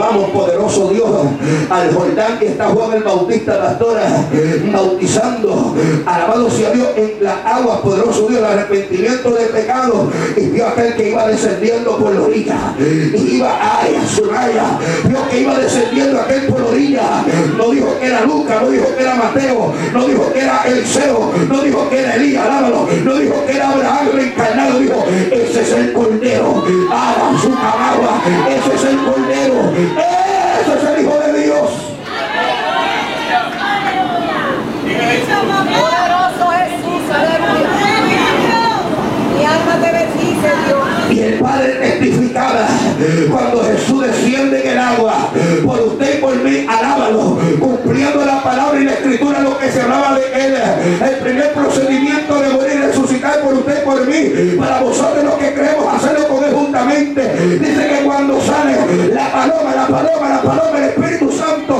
vamos, poderoso Dios, al Jordán, que está Juan el Bautista, pastora, bautizando, alabado sea Dios, en las aguas, poderoso Dios, el arrepentimiento de pecado, y vio aquel que iba descendiendo por la orilla, y iba a Suraya, vio que iba descendiendo aquel por la orilla. No dijo que era Lucas, no dijo que era Mateo, no dijo que era Eliseo, no dijo que era Elías, alábalo, no dijo que era Abraham reencarnado, dijo, ese es el Cordero, haga su palabra, ese es el Cordero, ese es el Hijo de Dios. Poderoso Jesús, aleluya. Mi alma te bendice, Dios. Y el Padre testificaba cuando Jesús desciende en el agua por usted y por mí, alábalo, cumpliendo la palabra y la escritura, lo que se hablaba de él, el primer procedimiento de morir y resucitar por usted y por mí, para vosotros los que creemos hacerlo con él juntamente. Dice que cuando sale la paloma, el Espíritu Santo